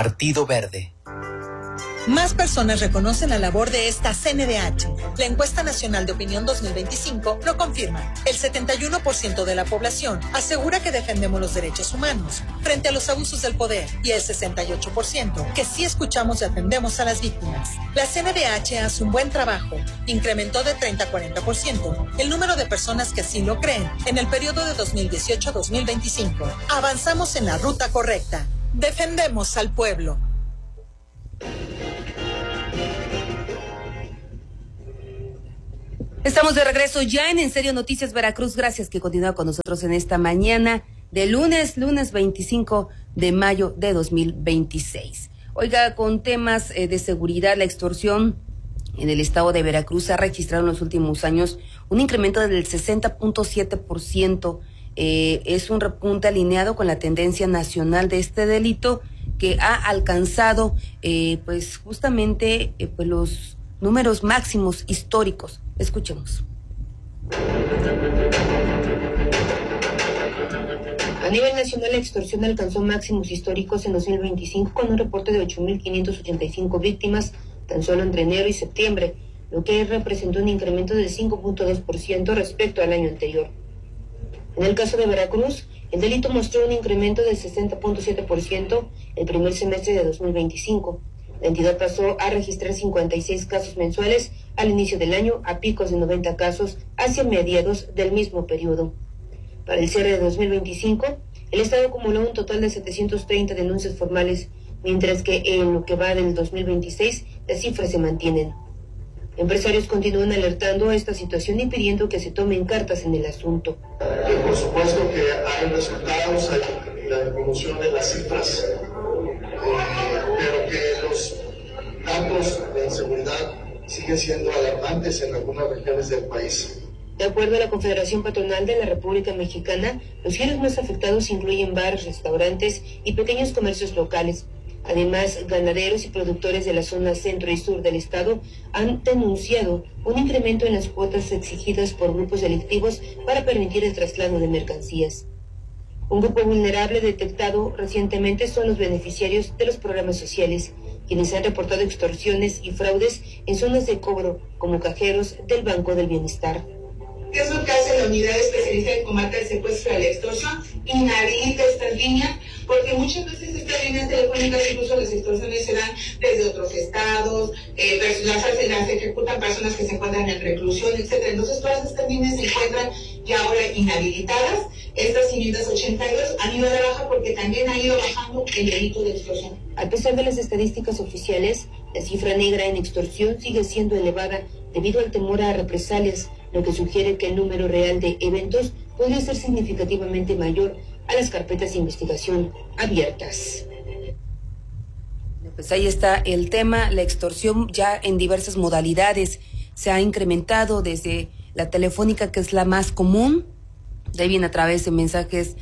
Partido Verde. Más personas reconocen la labor de esta CNDH. La encuesta nacional de opinión 2025 lo confirma. El 71% de la población asegura que defendemos los derechos humanos frente a los abusos del poder y el 68% que sí escuchamos y atendemos a las víctimas. La CNDH hace un buen trabajo. Incrementó de 30 a 40% el número de personas que así lo creen en el periodo de 2018 a 2025. Avanzamos en la ruta correcta. Defendemos al pueblo. Estamos de regreso ya en Serio Noticias Veracruz. Gracias que continúa con nosotros en esta mañana de lunes 25 de mayo de 2026. Oiga, con temas de seguridad, la extorsión en el estado de Veracruz ha registrado en los últimos años un incremento del 60.7%. Es un repunte alineado con la tendencia nacional de este delito que ha alcanzado pues justamente pues los números máximos históricos. Escuchemos. A nivel nacional, la extorsión alcanzó máximos históricos en 2025 con un reporte de 8.585 víctimas tan solo entre enero y septiembre, lo que representó un incremento del 5.2% respecto al año anterior. En el caso de Veracruz, el delito mostró un incremento del 60.7% el primer semestre de 2025. La entidad pasó a registrar 56 casos mensuales al inicio del año a picos de 90 casos hacia mediados del mismo periodo. Para el cierre de 2025, el Estado acumuló un total de 730 denuncias formales, mientras que en lo que va del 2026 las cifras se mantienen. Empresarios continúan alertando a esta situación y pidiendo que se tomen cartas en el asunto. Por supuesto que hay resultados, hay la evolución de las cifras, pero que los datos de inseguridad siguen siendo alarmantes en algunas regiones del país. De acuerdo a la Confederación Patronal de la República Mexicana, los giros más afectados incluyen bares, restaurantes y pequeños comercios locales. Además, ganaderos y productores de la zona centro y sur del estado han denunciado un incremento en las cuotas exigidas por grupos delictivos para permitir el traslado de mercancías. Un grupo vulnerable detectado recientemente son los beneficiarios de los programas sociales, quienes han reportado extorsiones y fraudes en zonas de cobro, como cajeros del Banco del Bienestar. ¿Qué es lo que hace la unidad especializada en combate al secuestro y a la extorsión? Inhabilita estas líneas, porque muchas veces estas líneas telefónicas, incluso las extorsiones se dan desde otros estados, las ejecutan personas que se encuentran en reclusión, etc. Entonces todas estas líneas se encuentran ya ahora inhabilitadas. Estas 582 han ido a la baja porque también ha ido bajando el delito de extorsión. A pesar de las estadísticas oficiales, la cifra negra en extorsión sigue siendo elevada debido al temor a represalias, lo que sugiere que el número real de eventos podría ser significativamente mayor a las carpetas de investigación abiertas. Pues ahí está el tema, la extorsión ya en diversas modalidades se ha incrementado desde la telefónica, que es la más común, de ahí viene a través de mensajes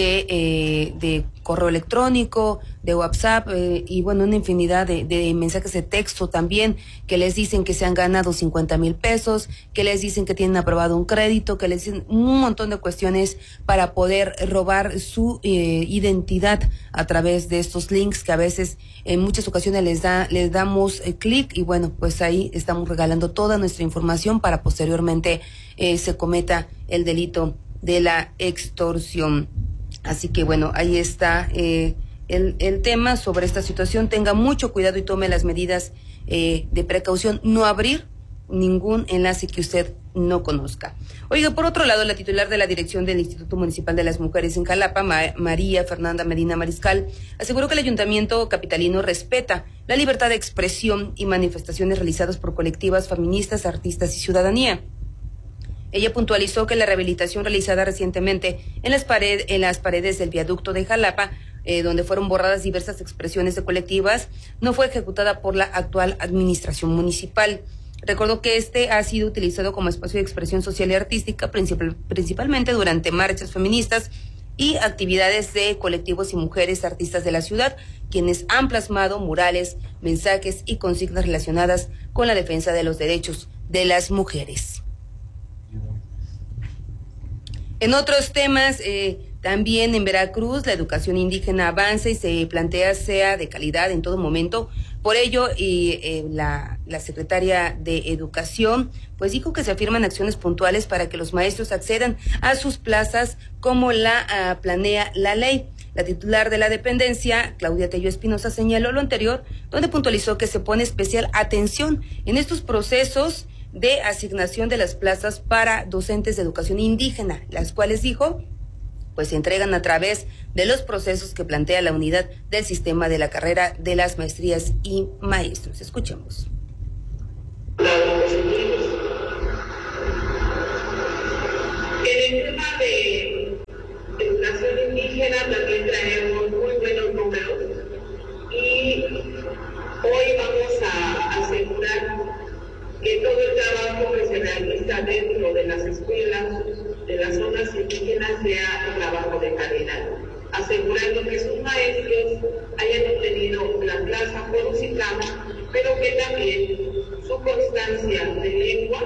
de correo electrónico, de WhatsApp y bueno, una infinidad de mensajes de texto también que les dicen que se han ganado 50,000 pesos, que les dicen que tienen aprobado un crédito, que les dicen un montón de cuestiones para poder robar su identidad a través de estos links que a veces en muchas ocasiones les damos clic y bueno, pues ahí estamos regalando toda nuestra información para posteriormente se cometa el delito de la extorsión. Así que bueno, ahí está el tema sobre esta situación. Tenga mucho cuidado y tome las medidas de precaución, no abrir ningún enlace que usted no conozca. Oiga, por otro lado, la titular de la dirección del Instituto Municipal de las Mujeres en Jalapa, María Fernanda Medina Mariscal, aseguró que el ayuntamiento capitalino respeta la libertad de expresión y manifestaciones realizadas por colectivas feministas, artistas y ciudadanía. Ella puntualizó que la rehabilitación realizada recientemente en las paredes del viaducto de Jalapa, donde fueron borradas diversas expresiones de colectivas, no fue ejecutada por la actual administración municipal. Recordó que este ha sido utilizado como espacio de expresión social y artística, principalmente durante marchas feministas y actividades de colectivos y mujeres artistas de la ciudad, quienes han plasmado murales, mensajes y consignas relacionadas con la defensa de los derechos de las mujeres. En otros temas, También en Veracruz la educación indígena avanza y se plantea sea de calidad en todo momento. Por ello, la secretaria de Educación pues dijo que se afirman acciones puntuales para que los maestros accedan a sus plazas como la planea la ley. La titular de la dependencia, Claudia Tello Espinosa, señaló lo anterior, donde puntualizó que se pone especial atención en estos procesos de asignación de las plazas para docentes de educación indígena, las cuales dijo pues se entregan a través de los procesos que plantea la unidad del sistema de la carrera de las maestrías y maestros. Escuchemos. En el tema de educación indígena también traemos muy buenos números y hoy vamos a asegurar que todo el trabajo que se realiza dentro de las escuelas de las zonas indígenas sea un trabajo de calidad, asegurando que sus maestros hayan obtenido la plaza por UCICAM, pero que también su constancia de lengua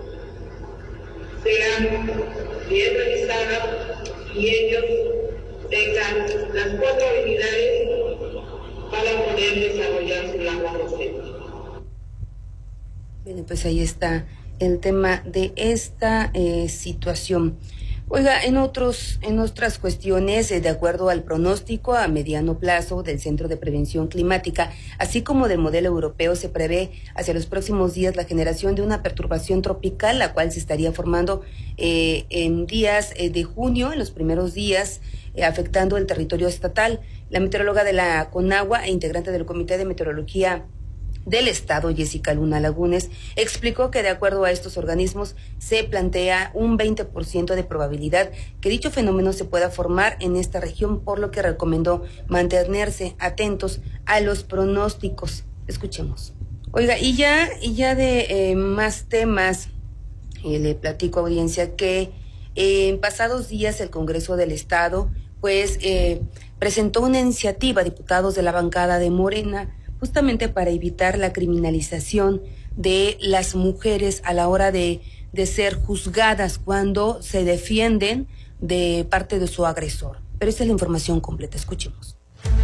sea bien revisada y ellos tengan las 4 habilidades para poder desarrollar su labor docente. Bien, pues ahí está el tema de esta situación. Oiga, en otras cuestiones, de acuerdo al pronóstico a mediano plazo del Centro de Prevención Climática, así como del modelo europeo, se prevé hacia los próximos días la generación de una perturbación tropical, la cual se estaría formando en días de junio, en los primeros días, afectando el territorio estatal. La meteoróloga de la CONAGUA e integrante del Comité de Meteorología del Estado, Jessica Luna Lagunes, explicó que de acuerdo a estos organismos se plantea un 20% de probabilidad que dicho fenómeno se pueda formar en esta región, por lo que recomendó mantenerse atentos a los pronósticos. Escuchemos. Oiga, y ya de más temas, le platico a audiencia que en pasados días el Congreso del Estado pues presentó una iniciativa, diputados de la bancada de Morena, justamente para evitar la criminalización de las mujeres a la hora de ser juzgadas cuando se defienden de parte de su agresor. Pero esta es la información completa, escuchemos.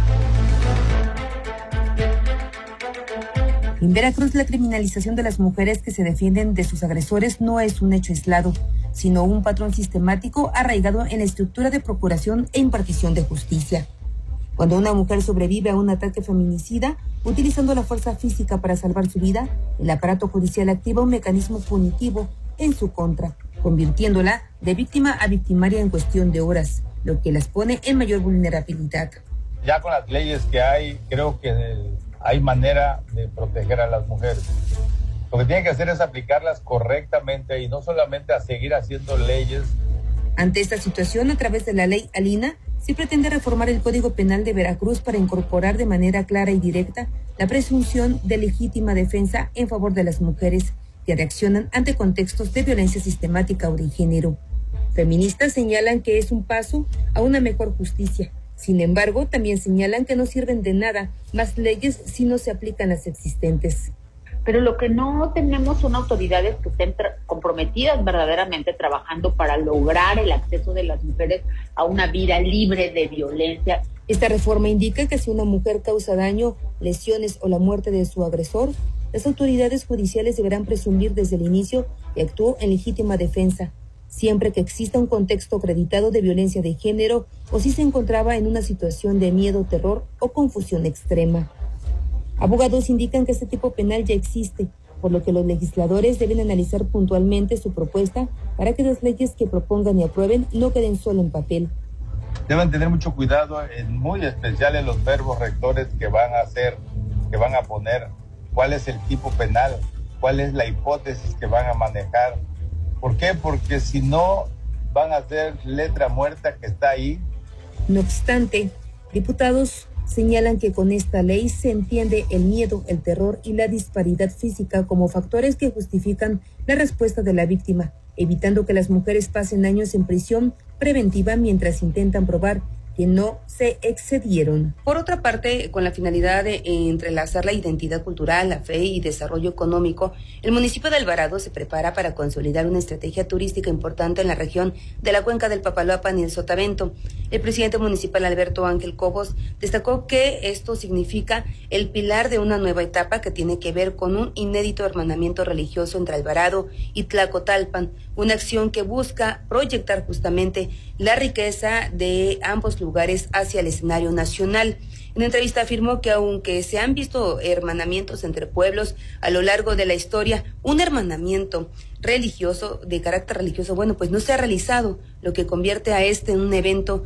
En Veracruz, la criminalización de las mujeres que se defienden de sus agresores no es un hecho aislado, sino un patrón sistemático arraigado en la estructura de procuración e impartición de justicia. Cuando una mujer sobrevive a un ataque feminicida, utilizando la fuerza física para salvar su vida, el aparato judicial activa un mecanismo punitivo en su contra, convirtiéndola de víctima a victimaria en cuestión de horas, lo que las pone en mayor vulnerabilidad. Ya con las leyes que hay, creo que hay manera de proteger a las mujeres. Lo que tienen que hacer es aplicarlas correctamente y no solamente a seguir haciendo leyes. Ante esta situación, a través de la ley Alina, se pretende reformar el Código Penal de Veracruz para incorporar de manera clara y directa la presunción de legítima defensa en favor de las mujeres que reaccionan ante contextos de violencia sistemática o de género. Feministas señalan que es un paso a una mejor justicia. Sin embargo, también señalan que no sirven de nada más leyes si no se aplican las existentes. Pero lo que no tenemos son autoridades que estén comprometidas verdaderamente trabajando para lograr el acceso de las mujeres a una vida libre de violencia. Esta reforma indica que si una mujer causa daño, lesiones o la muerte de su agresor, las autoridades judiciales deberán presumir desde el inicio que actuó en legítima defensa, siempre que exista un contexto acreditado de violencia de género o si se encontraba en una situación de miedo, terror o confusión extrema. Abogados indican que este tipo penal ya existe, por lo que los legisladores deben analizar puntualmente su propuesta para que las leyes que propongan y aprueben no queden solo en papel. Deben tener mucho cuidado, muy especial en los verbos rectores que van a poner, cuál es el tipo penal, cuál es la hipótesis que van a manejar. ¿Por qué? Porque si no, van a ser letra muerta que está ahí. No obstante, diputados señalan que con esta ley se entiende el miedo, el terror y la disparidad física como factores que justifican la respuesta de la víctima, evitando que las mujeres pasen años en prisión preventiva mientras intentan probar que que no se excedieron. Por otra parte, con la finalidad de entrelazar la identidad cultural, la fe y desarrollo económico, el municipio de Alvarado se prepara para consolidar una estrategia turística importante en la región de la cuenca del Papaloapan y el Sotavento. El presidente municipal Alberto Ángel Cobos destacó que esto significa el pilar de una nueva etapa que tiene que ver con un inédito hermanamiento religioso entre Alvarado y Tlacotalpan, una acción que busca proyectar justamente la riqueza de ambos lugares hacia el escenario nacional. En una entrevista afirmó que aunque se han visto hermanamientos entre pueblos a lo largo de la historia, un hermanamiento religioso, de carácter religioso, pues no se ha realizado, lo que convierte a este en un evento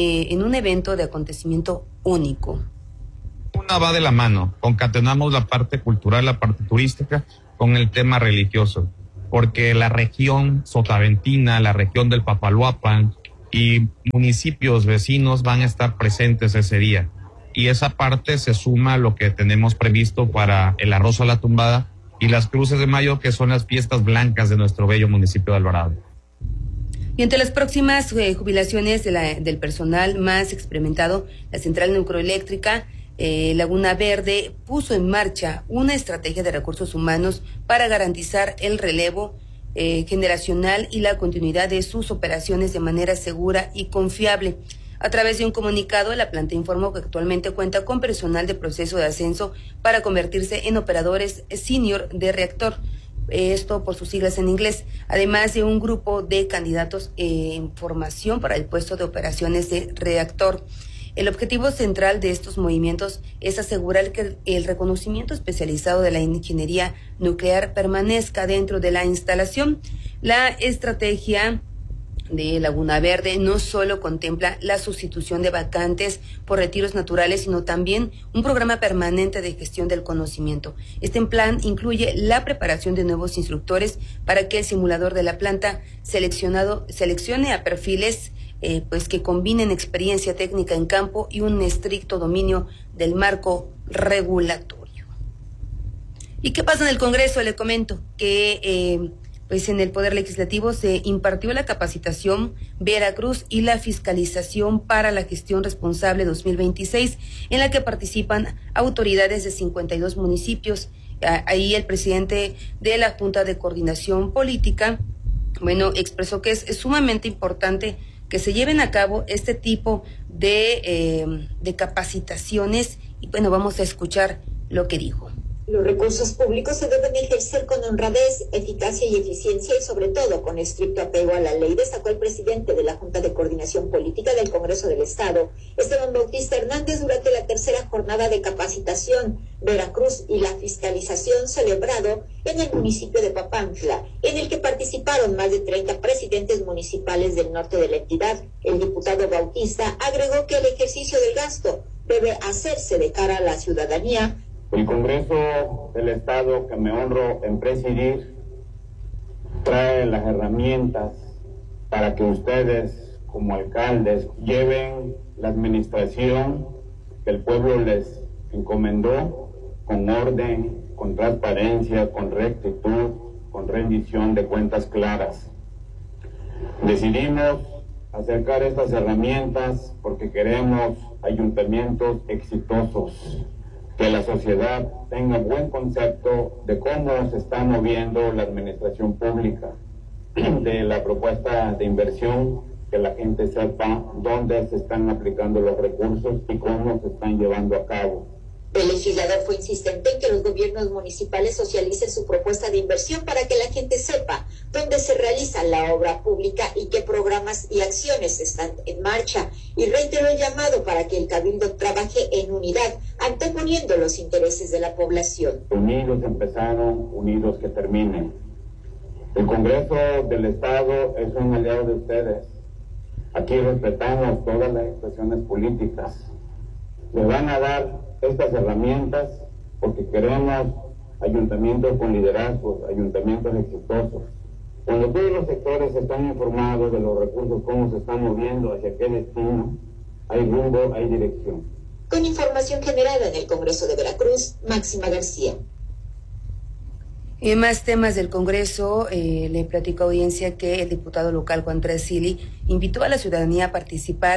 de acontecimiento único. Una va de la mano, concatenamos la parte cultural, la parte turística con el tema religioso, porque la región sotaventina, la región del Papaloapan y municipios vecinos van a estar presentes ese día. Y esa parte se suma a lo que tenemos previsto para el arroz a la tumbada y las cruces de mayo, que son las fiestas blancas de nuestro bello municipio de Alvarado. Y entre las próximas jubilaciones del personal más experimentado, la central nucleoeléctrica Laguna Verde puso en marcha una estrategia de recursos humanos para garantizar el relevo generacional y la continuidad de sus operaciones de manera segura y confiable. A través de un comunicado, la planta informó que actualmente cuenta con personal de proceso de ascenso para convertirse en operadores senior de reactor, esto por sus siglas en inglés, además de un grupo de candidatos en formación para el puesto de operaciones de reactor. El objetivo central de estos movimientos es asegurar que el reconocimiento especializado de la ingeniería nuclear permanezca dentro de la instalación. La estrategia de Laguna Verde no solo contempla la sustitución de vacantes por retiros naturales, sino también un programa permanente de gestión del conocimiento. Este plan incluye la preparación de nuevos instructores para que el simulador de la planta seleccione a perfiles que combinen experiencia técnica en campo y un estricto dominio del marco regulatorio. ¿Y qué pasa en el Congreso? Le comento que en el Poder Legislativo se impartió la capacitación Veracruz y la fiscalización para la gestión responsable 2026, en la que participan autoridades de 52 municipios. Ahí el presidente de la Junta de Coordinación Política, expresó que es sumamente importante que se lleven a cabo este tipo de capacitaciones y vamos a escuchar lo que dijo. Los recursos públicos se deben ejercer con honradez, eficacia y eficiencia y sobre todo con estricto apego a la ley, destacó el presidente de la Junta de Coordinación Política del Congreso del Estado, Esteban Bautista Hernández, durante la tercera jornada de capacitación Veracruz y la fiscalización celebrado en el municipio de Papantla, en el que participaron más de 30 presidentes municipales del norte de la entidad. El diputado Bautista agregó que el ejercicio del gasto debe hacerse de cara a la ciudadanía. El Congreso del Estado, que me honro en presidir, trae las herramientas para que ustedes, como alcaldes, lleven la administración que el pueblo les encomendó con orden, con transparencia, con rectitud, con rendición de cuentas claras. Decidimos acercar estas herramientas porque queremos ayuntamientos exitosos, que la sociedad tenga buen concepto de cómo se está moviendo la administración pública, de la propuesta de inversión, que la gente sepa dónde se están aplicando los recursos y cómo se están llevando a cabo. El legislador fue insistente en que los gobiernos municipales socialicen su propuesta de inversión para que la gente sepa dónde se realiza la obra pública y qué programas y acciones están en marcha, y reiteró el llamado para que el Cabildo trabaje en unidad, anteponiendo los intereses de la población. Unidos empezaron, unidos que terminen. El Congreso del Estado es un aliado de ustedes. Aquí respetamos todas las expresiones políticas. Le van a dar estas herramientas porque queremos ayuntamientos con liderazgos, ayuntamientos exitosos. Cuando todos los sectores están informados de los recursos, cómo se están moviendo, hacia qué destino, hay rumbo, hay dirección. Con información generada en el Congreso de Veracruz, Máxima García. En más temas del Congreso, le platico a audiencia que el diputado local Juan Trasili invitó a la ciudadanía a participar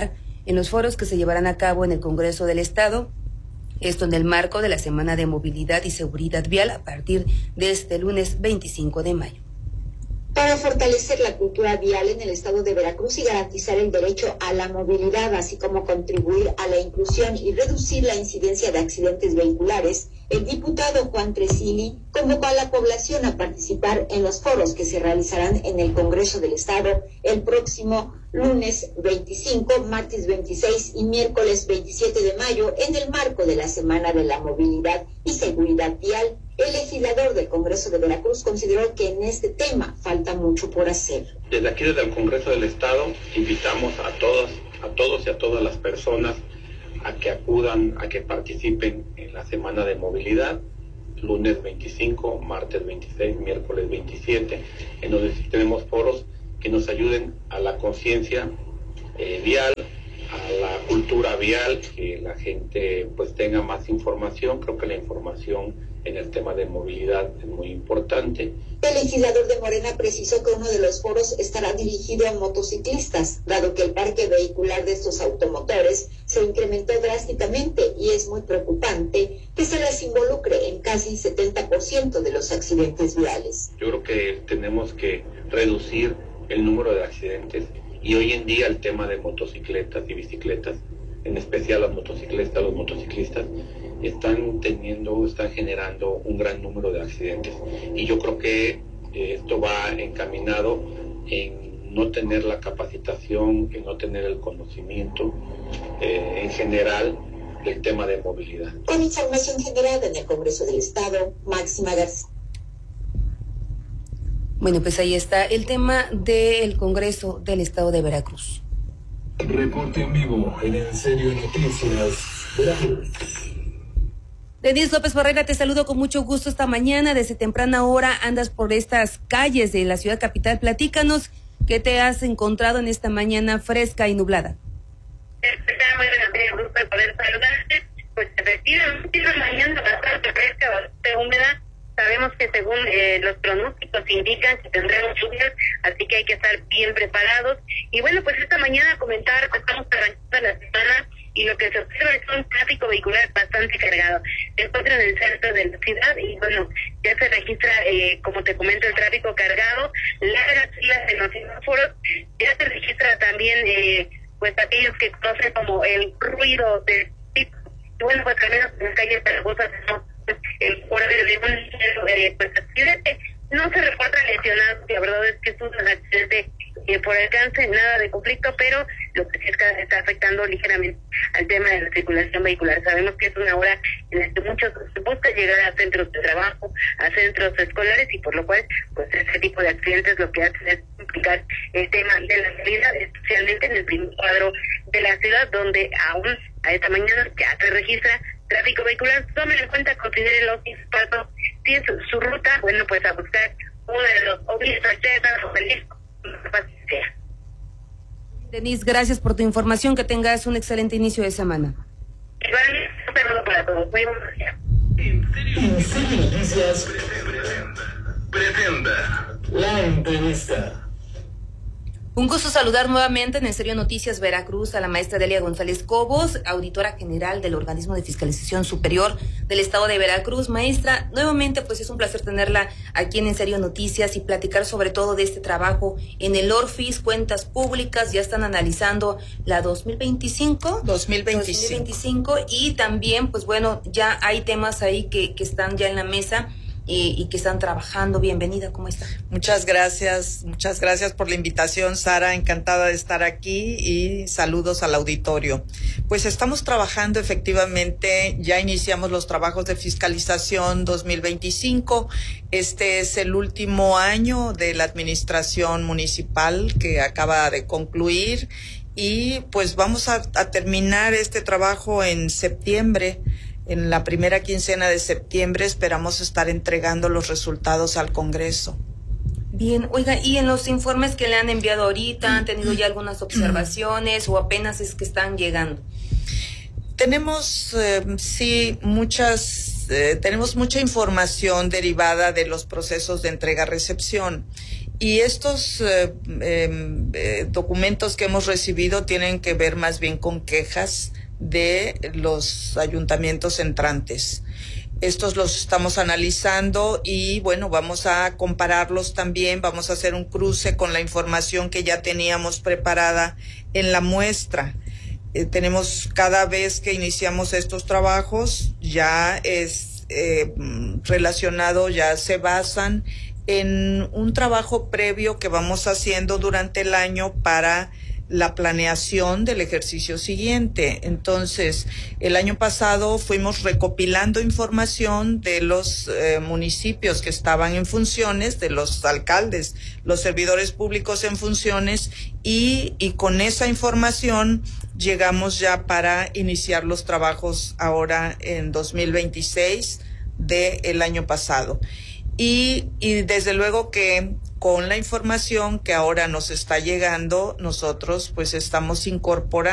en los foros que se llevarán a cabo en el Congreso del Estado, esto en el marco de la Semana de Movilidad y Seguridad Vial a partir de este lunes 25 de mayo. Para fortalecer la cultura vial en el estado de Veracruz y garantizar el derecho a la movilidad, así como contribuir a la inclusión y reducir la incidencia de accidentes vehiculares, el diputado Juan Tresili convocó a la población a participar en los foros que se realizarán en el Congreso del Estado el próximo lunes 25, martes 26 y miércoles 27 de mayo en el marco de la Semana de la Movilidad y Seguridad Vial. El legislador del Congreso de Veracruz consideró que en este tema falta mucho por hacer. Desde aquí, desde el Congreso del Estado, invitamos a todos y a todas las personas a que acudan, a que participen en la Semana de Movilidad, lunes 25, martes 26, miércoles 27, en donde tenemos foros que nos ayuden a la conciencia vial, a la cultura vial, que la gente pues tenga más información. Creo que la información en el tema de movilidad es muy importante. El legislador de Morena precisó que uno de los foros estará dirigido a motociclistas, dado que el parque vehicular de estos automotores se incrementó drásticamente y es muy preocupante que se les involucre en casi 70% de los accidentes viales. Yo creo que tenemos que reducir el número de accidentes y hoy en día el tema de motocicletas y bicicletas, en especial las motocicletas, los motociclistas, están generando un gran número de accidentes. Y yo creo que esto va encaminado en no tener la capacitación, en no tener el conocimiento en general del tema de movilidad. Con información generada en el Congreso del Estado, Máxima García. Bueno, pues ahí está el tema del Congreso del Estado de Veracruz. Reporte en vivo en En Serio Noticias, Veracruz. Denise López Barrera, te saludo con mucho gusto esta mañana. Desde temprana hora andas por estas calles de la ciudad capital. Platícanos qué te has encontrado en esta mañana fresca y nublada. Muy bien, gusto de poder saludarte. Pues efectivamente, una mañana bastante fresca, bastante húmeda. Sabemos que según los pronósticos indican que tendremos lluvias, así que hay que estar bien preparados. Y bueno, pues esta mañana comentar que estamos arrancando la semana y lo que se observa es un tráfico vehicular bastante cargado. Se encuentra en el centro de la ciudad y bueno, ya se registra, como te comento, el tráfico cargado, largas filas en los semáforos, ya se registra también pues aquellos que conocen como el ruido del tipo. Y bueno, pues al menos en la calle Zaragoza tenemos el horario de un pues accidente. No se reportan lesionados, la verdad es que es un accidente por alcance, nada de conflicto, pero lo que sí es que está afectando ligeramente al tema de la circulación vehicular. Sabemos que es una hora en la que muchos buscan llegar a centros de trabajo, a centros escolares, y por lo cual, pues este tipo de accidentes lo que hacen es implicar el tema de la salida, especialmente en el primer cuadro de la ciudad, donde aún a esta mañana ya se registra tráfico vehicular. Tomen en cuenta, considere los pasos, si es su ruta, bueno, pues a buscar uno de los obvios alternativos o feliz, sea. Denise, gracias por tu información, que tengas un excelente inicio de semana. Igualmente, un saludo para todos. Muy buenos días. En Serio Noticias presenta la entrevista. Un gusto saludar nuevamente en Serio Noticias Veracruz a la maestra Delia González Cobos, auditora general del Organismo de Fiscalización Superior del Estado de Veracruz. Maestra, nuevamente pues es un placer tenerla aquí en Serio Noticias y platicar sobre todo de este trabajo en el ORFIS, cuentas públicas. Ya están analizando la 2025 y también pues bueno, ya hay temas ahí que están ya en la mesa y que están trabajando. Bienvenida, ¿cómo está? Muchas gracias por la invitación, Sara, encantada de estar aquí y saludos al auditorio. Pues estamos trabajando efectivamente, ya iniciamos los trabajos de fiscalización 2025, este es el último año de la administración municipal que acaba de concluir y pues vamos a terminar este trabajo en septiembre. En la primera quincena de septiembre esperamos estar entregando los resultados al Congreso. Bien, oiga, ¿y en los informes que le han enviado ahorita han tenido ya algunas observaciones o apenas es que están llegando? Tenemos, tenemos mucha información derivada de los procesos de entrega-recepción Y estos documentos que hemos recibido tienen que ver más bien con quejas de los ayuntamientos entrantes. Estos los estamos analizando y bueno, vamos a compararlos también, vamos a hacer un cruce con la información que ya teníamos preparada en la muestra. Tenemos, cada vez que iniciamos estos trabajos, ya es relacionado, ya se basan en un trabajo previo que vamos haciendo durante el año para la planeación del ejercicio siguiente. Entonces, el año pasado fuimos recopilando información de los municipios que estaban en funciones, de los alcaldes, los servidores públicos en funciones, y con esa información llegamos ya para iniciar los trabajos ahora en 2026 del año pasado. Y desde luego que con la información que ahora nos está llegando, nosotros pues estamos incorporando